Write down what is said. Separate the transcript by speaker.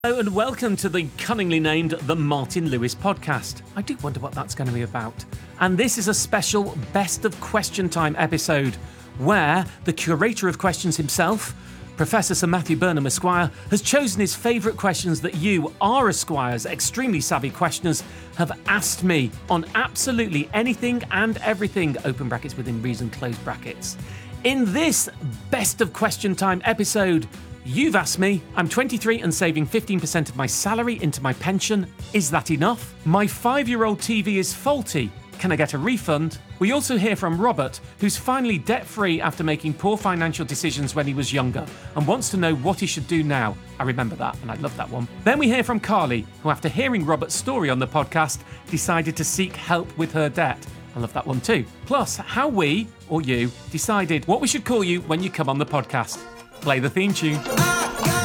Speaker 1: Hello and welcome to the cunningly named The Martin Lewis Podcast. I do wonder what that's going to be about. And this is a special Best of Question Time episode where the curator of questions himself, Professor Sir Matthew Burnham Esquire, has chosen his favourite questions that you, our Esquires, extremely savvy questioners, have asked me on absolutely anything and everything, open brackets within reason, close brackets. In this Best of Question Time episode, you've asked me, I'm 23 and saving 15% of my salary into my pension. Is that enough? My 5-year-old TV is faulty. Can I get a refund? We also hear from Robert, who's finally debt-free after making poor financial decisions when he was younger and wants to know what he should do now. I remember that and I love that one. Then we hear from Carly, who after hearing Robert's story on the podcast, decided to seek help with her debt. I love that one too. Plus, how we, or you, decided what we should call you when you come on the podcast. Play the theme tune.